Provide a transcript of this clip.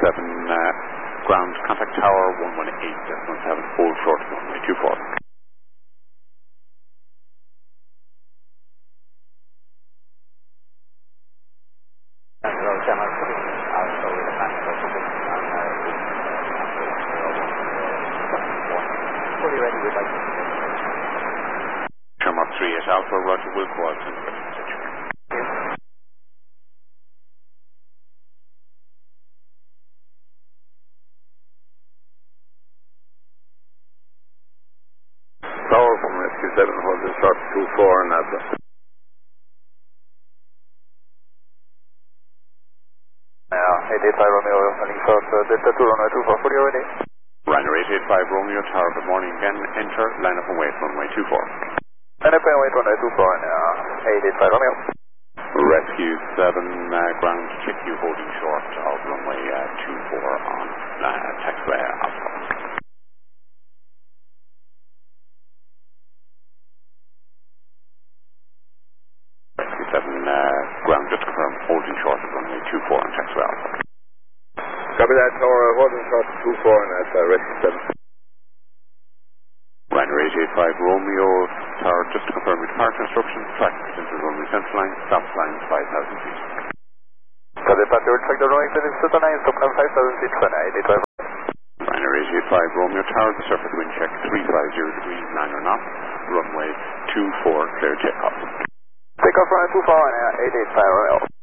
ground, contact tower 118.7, hold short of runway 24. Fully ready, we'd like to. Shamrock 38 Alpha, Roger, will go out and Tower from Rescue 7, hold the short 24 and Alpha. Yeah, 885 Romeo, running first, Delta 2, runway 24, fully ready. Ryanair 885 Romeo Tower, good morning again, enter, line up and wait, runway 24. Line up and wait, runway 24, and 885 Romeo. Rescue 7, ground, check you holding short of runway 24 on taxiway Alpha. Rescue 7, ground, just confirm, holding short of runway 24 on taxiway Alpha. Copy that, Tower, holding short 24 and Alpha, Rescue 7. Ryanair 885 Romeo Tower, just to confirm your departure instructions, track into runway central line, stop line 5,000 feet. For departure, track the runway center center line, stop line 5,000 feet, Ryanair 885. Ryanair 885 Romeo Tower, the surface wind check 350 degrees, 9 or not, runway 24, clear takeoff. Takeoff runway 24 and 885 Romeo.